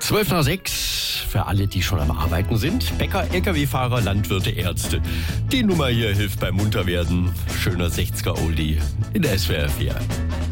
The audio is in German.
12 nach 6 für alle, die schon am Arbeiten sind. Bäcker, Lkw-Fahrer, Landwirte, Ärzte. Die Nummer hier hilft beim Munterwerden. Schöner 60er-Oldie in der SWR 4.